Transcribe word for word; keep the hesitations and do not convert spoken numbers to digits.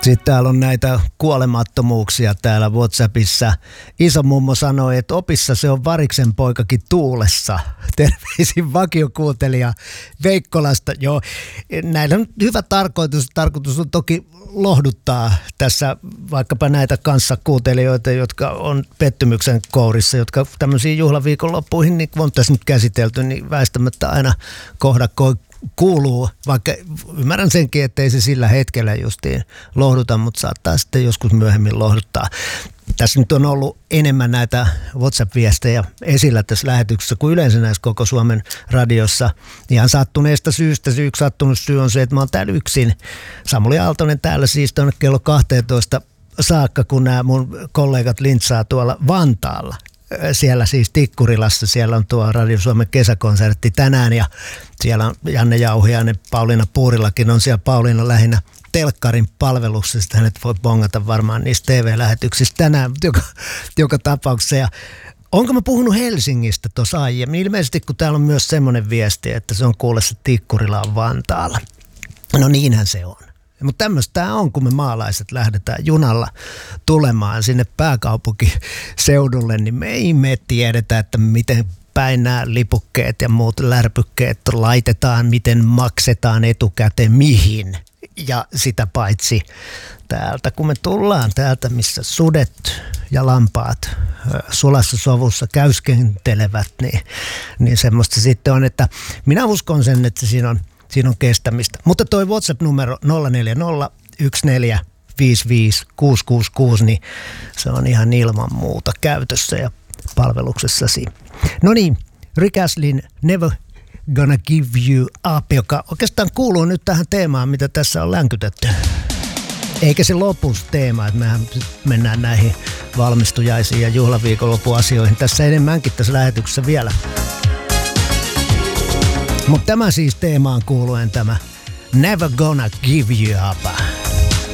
Sitten täällä on näitä kuolemattomuuksia täällä WhatsAppissa. Iso mummo sanoi, että opissa se on variksen poikakin tuulessa. Terveisin vakiokuuntelija Veikkolasta. Joo, näillä on hyvä tarkoitus. Tarkoitus on toki lohduttaa tässä vaikkapa näitä kanssakuuntelijoita, jotka on pettymyksen kourissa, jotka tämmöisiin juhlaviikonloppuihin, niin kun on tässä nyt käsitelty, niin väistämättä aina kohdakkoon kuuluu, vaikka ymmärrän senkin, ettei se sillä hetkellä justiin lohduta, mutta saattaa sitten joskus myöhemmin lohduttaa. Tässä nyt on ollut enemmän näitä WhatsApp-viestejä esillä tässä lähetyksessä kuin yleensä näissä koko Suomen radiossa. Ihan sattuneesta syystä. Se yksi sattunut syy on se, että mä oon täällä yksin. Samuli Aaltonen täällä siis tuonne kello kaksitoista saakka, kun nämä mun kollegat lintsaa tuolla Vantaalla. Siellä siis Tikkurilassa, siellä on tuo Radio Suomen kesäkonsertti tänään ja siellä on Janne Jauhiainen, Pauliina Puurillakin on siellä Pauliina lähinnä telkkarin palveluksesta. Hänet voi bongata varmaan niistä T V-lähetyksistä tänään joka, joka tapauksessa. Ja onko mä puhunut Helsingistä tuossa aiemmin? Ilmeisesti kun täällä on myös semmoinen viesti, että se on kuule se Tikkurila on Vantaalla. No niinhän se on. Mutta tämmöistä tämä on, kun me maalaiset lähdetään junalla tulemaan sinne pääkaupunkiseudulle, niin me ei me tiedetä, että miten päin nämä lipukkeet ja muut lärpykkeet laitetaan, miten maksetaan etukäteen, mihin. Ja sitä paitsi täältä, kun me tullaan täältä, missä sudet ja lampaat sulassa sovussa käyskentelevät, niin, niin semmoista sitten on, että minä uskon sen, että siinä on Siinä on kestämistä. Mutta toi WhatsApp-numero nolla neljä nolla yksi neljä viisi viisi kuusi kuusi kuusi, niin se on ihan ilman muuta käytössä ja palveluksessasi. No niin, Rick Astlin Never Gonna Give You Up, joka oikeastaan kuuluu nyt tähän teemaan, mitä tässä on länkytetty. Eikä se lopussa teema, että mehän mennään näihin valmistujaisiin ja juhlaviikonloppuasioihin tässä enemmänkin tässä lähetyksessä vielä. Mutta tämä siis teemaan kuuluen tämä Never Gonna Give You Up.